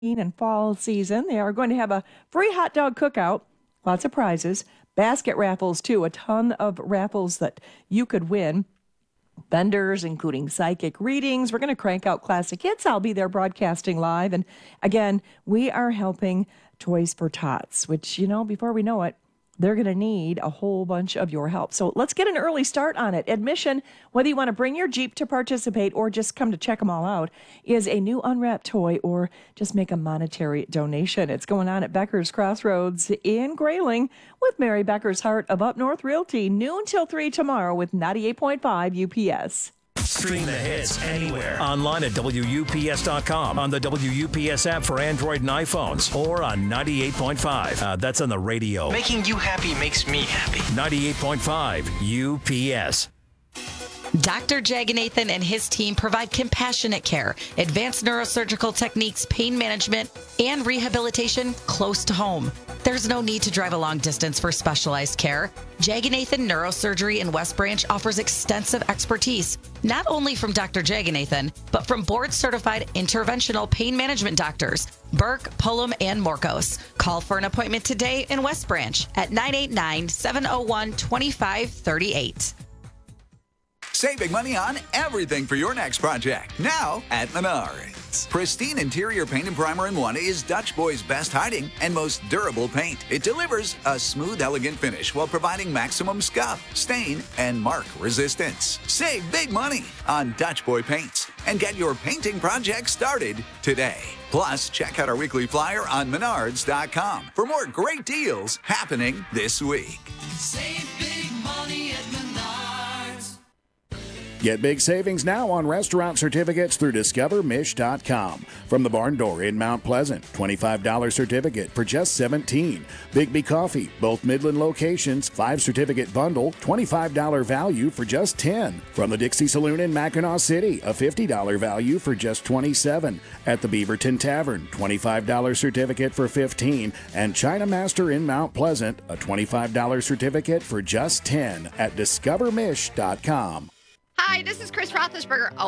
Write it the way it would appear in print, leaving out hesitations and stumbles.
and fall season. They are going to have a free hot dog cookout, lots of prizes, basket raffles too, a ton of raffles that you could win. Vendors, including psychic readings. We're going to crank out classic hits. I'll be there broadcasting live. And again, we are helping Toys for Tots, which, before we know it, they're going to need a whole bunch of your help. So let's get an early start on it. Admission, whether you want to bring your Jeep to participate or just come to check them all out, is a new unwrapped toy or just make a monetary donation. It's going on at Becker's Crossroads in Grayling with Mary Becker's Heart of Up North Realty, noon till 3 tomorrow with 98.5 UPS. Stream the hits anywhere. Online at WUPS.com, on the WUPS app for Android and iPhones, or on 98.5. That's on the radio. Making you happy makes me happy. 98.5 UPS. Dr. Jaganathan and his team provide compassionate care, advanced neurosurgical techniques, pain management, and rehabilitation close to home. There's no need to drive a long distance for specialized care. Jaganathan Neurosurgery in West Branch offers extensive expertise, not only from Dr. Jaganathan, but from board-certified interventional pain management doctors, Burke, Pullum, and Morkos. Call for an appointment today in West Branch at 989-701-2538. Save big money on everything for your next project. Now at Menards. Pristine interior paint and primer in one is Dutch Boy's best hiding and most durable paint. It delivers a smooth, elegant finish while providing maximum scuff, stain, and mark resistance. Save big money on Dutch Boy paints and get your painting project started today. Plus, check out our weekly flyer on Menards.com for more great deals happening this week. Save big money at Menards. Get big savings now on restaurant certificates through DiscoverMish.com. From the Barn Door in Mount Pleasant, $25 certificate for just $17. Bigby Coffee, both Midland locations, 5-certificate bundle, $25 value for just $10. From the Dixie Saloon in Mackinac City, a $50 value for just $27. At the Beaverton Tavern, $25 certificate for $15. And China Master in Mount Pleasant, a $25 certificate for just $10 at DiscoverMish.com. Hi, this is Chris Roethlisberger.